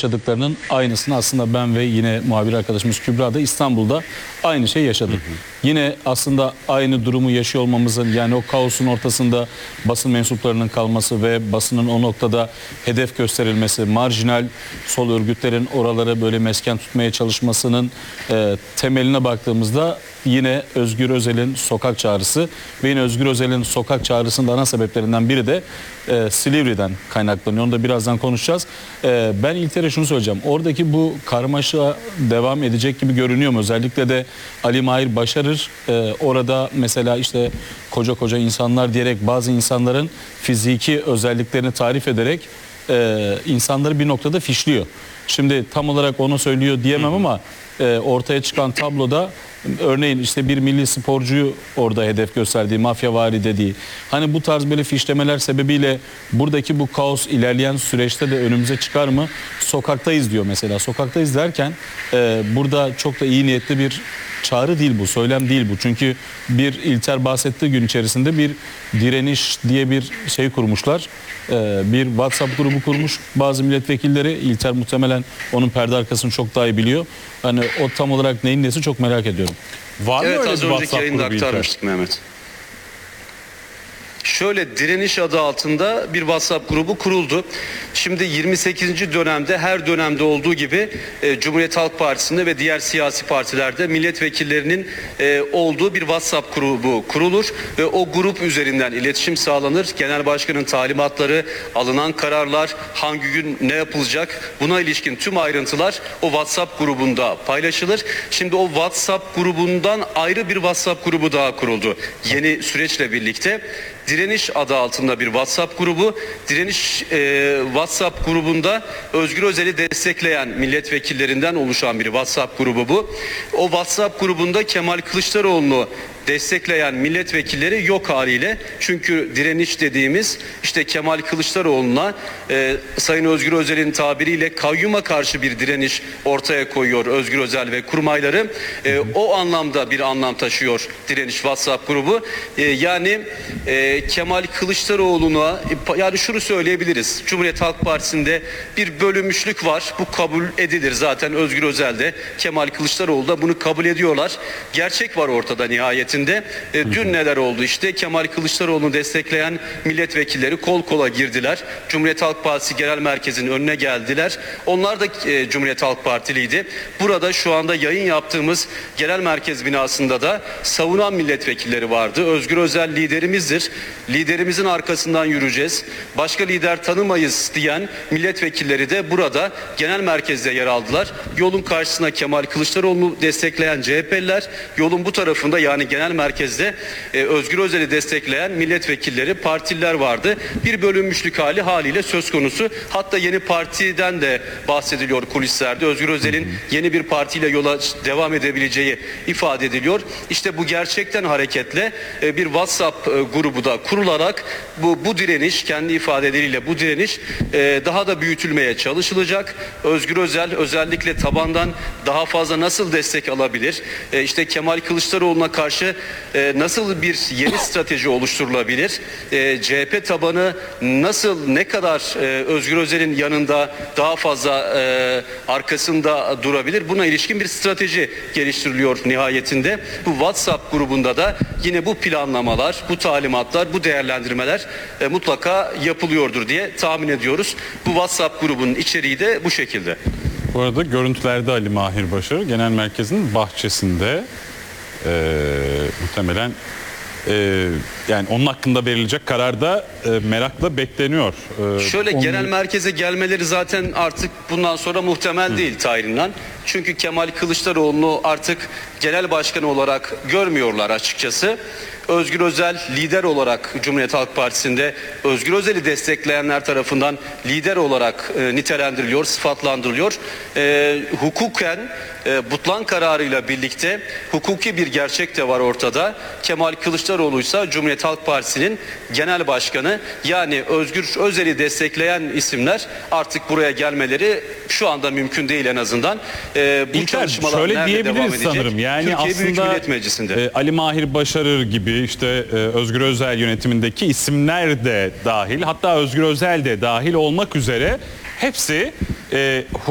yaşadıklarının aynısını aslında ben ve yine muhabir arkadaşımız Kübra da İstanbul'da aynı şey yaşadık. Yine aslında aynı durumu yaşıyor olmamızın, yani o kaosun ortasında basın mensuplarının kalması ve basının o noktada hedef gösterilmesi, marjinal sol örgütlerin oralara böyle mesken tutmaya çalışmasının temeline baktığımızda yine Özgür Özel'in sokak çağrısı ve yine Özgür Özel'in sokak çağrısının ana sebeplerinden biri de Silivri'den kaynaklanıyor. Onu da birazdan konuşacağız. Ben İlter'e şunu söyleyeceğim. Oradaki bu karmaşa devam edecek gibi görünüyor mu? Özellikle de Ali Mahir Başarır orada mesela işte koca koca insanlar diyerek bazı insanların fiziki özelliklerini tarif ederek insanları bir noktada fişliyor. Şimdi tam olarak onu söylüyor diyemem ama ortaya çıkan tabloda örneğin işte bir milli sporcuyu orada hedef gösterdiği, mafyavari dediği, hani bu tarz böyle fişlemeler sebebiyle buradaki bu kaos ilerleyen süreçte de önümüze çıkar mı? Sokaktayız diyor mesela. Sokaktayız derken burada çok da iyi niyetli bir çağrı değil bu, söylem değil bu. Çünkü bir İlter bahsettiği gün içerisinde bir direniş diye bir şey kurmuşlar. Bir WhatsApp grubu kurmuş bazı milletvekilleri. İlter muhtemelen onun perde arkasını çok daha iyi biliyor. Hani o tam olarak neyin nesi çok merak ediyorum. Var mı Evet, öyle az bir önceki WhatsApp yayında grubu aktarmıştık Mehmet. Şöyle, direniş adı altında bir WhatsApp grubu kuruldu. Şimdi 28. dönemde her dönemde olduğu gibi Cumhuriyet Halk Partisi'nde ve diğer siyasi partilerde milletvekillerinin olduğu bir WhatsApp grubu kurulur ve o grup üzerinden iletişim sağlanır. Genel Başkan'ın talimatları, alınan kararlar, hangi gün ne yapılacak, buna ilişkin tüm ayrıntılar o WhatsApp grubunda paylaşılır. Şimdi o WhatsApp grubundan ayrı bir WhatsApp grubu daha kuruldu. Yeni süreçle birlikte Direniş adı altında bir WhatsApp grubu. Direniş WhatsApp grubunda Özgür Özel'i destekleyen milletvekillerinden oluşan bir WhatsApp grubu bu. O WhatsApp grubunda Kemal Kılıçdaroğlu'nu destekleyen milletvekilleri yok haliyle. Çünkü direniş dediğimiz işte Kemal Kılıçdaroğlu'na Sayın Özgür Özel'in tabiriyle kayyuma karşı bir direniş ortaya koyuyor Özgür Özel ve kurmayları. O anlamda bir anlam taşıyor direniş WhatsApp grubu. Yani Kemal Kılıçdaroğlu'na, yani şunu söyleyebiliriz. Cumhuriyet Halk Partisi'nde bir bölünmüşlük var. Bu kabul edilir. Zaten Özgür Özel'de, Kemal Kılıçdaroğlu da bunu kabul ediyorlar. Gerçek var ortada nihayetinde. Dün neler oldu işte? Kemal Kılıçdaroğlu'nu destekleyen milletvekilleri kol kola girdiler. Cumhuriyet Halk Partisi Genel Merkezi'nin önüne geldiler. Onlar da Cumhuriyet Halk Partiliydi. Burada şu anda yayın yaptığımız Genel Merkez binasında da savunan milletvekilleri vardı. Özgür Özel liderimizdir. Liderimizin arkasından yürüyeceğiz. Başka lider tanımayız diyen milletvekilleri de burada genel merkezde yer aldılar. Yolun karşısına Kemal Kılıçdaroğlu'nu destekleyen CHP'liler, yolun bu tarafında yani genel merkezde Özgür Özel'i destekleyen milletvekilleri, partililer vardı. Bir bölünmüşlük haliyle söz konusu. Hatta yeni partiden de bahsediliyor kulislerde. Özgür Özel'in yeni bir partiyle yola devam edebileceği ifade ediliyor. İşte bu gerçekten hareketle bir WhatsApp grubu da kurularak bu direniş, kendi ifadeleriyle bu direniş daha da büyütülmeye çalışılacak. Özgür Özel özellikle tabandan daha fazla nasıl destek alabilir? İşte Kemal Kılıçdaroğlu'na karşı nasıl bir yeni strateji oluşturulabilir? CHP tabanı nasıl, ne kadar Özgür Özel'in yanında daha fazla arkasında durabilir? Buna ilişkin bir strateji geliştiriliyor nihayetinde. Bu WhatsApp grubunda da yine bu planlamalar, bu talimatlar, bu değerlendirmeler mutlaka yapılıyordur diye tahmin ediyoruz. Bu WhatsApp grubunun içeriği de bu şekilde. Bu arada görüntülerde Ali Mahir Başarır Genel Merkezi'nin bahçesinde muhtemelen yani onun hakkında verilecek karar da merakla bekleniyor. Şöyle genel merkeze gelmeleri zaten artık bundan sonra muhtemel değil tayininden. Çünkü Kemal Kılıçdaroğlu'nu artık genel başkan olarak görmüyorlar açıkçası. Özgür Özel lider olarak Cumhuriyet Halk Partisi'nde Özgür Özel'i destekleyenler tarafından lider olarak nitelendiriliyor, sıfatlandırılıyor. Hukuken Butlan kararıyla birlikte hukuki bir gerçek de var ortada. Kemal Kılıçdaroğlu ise Cumhuriyet Halk Partisi'nin genel başkanı. Yani Özgür Özel'i destekleyen isimler artık buraya gelmeleri şu anda mümkün değil en azından. Bu çalışmalar şöyle nerede devam diyebiliriz edecek? sanırım. Yani Türkiye Büyük aslında Millet Meclisi'nde. Ali Mahir Başarır gibi işte Özgür Özel yönetimindeki isimler de dahil, hatta Özgür Özel de dahil olmak üzere hepsi